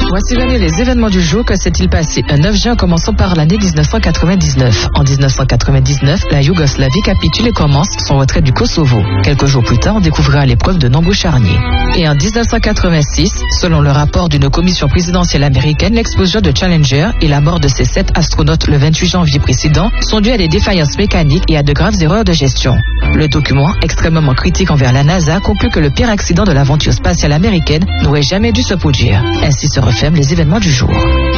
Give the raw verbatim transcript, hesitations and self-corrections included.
Voici venir les événements du jour. Que s'est-il passé un neuf juin, commençons par l'année dix-neuf cent quatre-vingt-dix-neuf. En dix-neuf cent quatre-vingt-dix-neuf, la Yougoslavie capitule et commence son retrait du Kosovo. Quelques jours plus tard, on découvrira l'épreuve de Nambu Charnier. Et en dix-neuf cent quatre-vingt-six, selon le rapport d'une commission présidentielle américaine, l'explosion de Challenger et la mort de ses sept astronautes le vingt-huit janvier précédent sont dues à des défaillances mécaniques et à de graves erreurs de gestion. Le document, extrêmement critique envers la NASA, conclut que le pire accident de l'aventure spatiale américaine n'aurait jamais dû se produire. Ainsi se referment les événements du jour.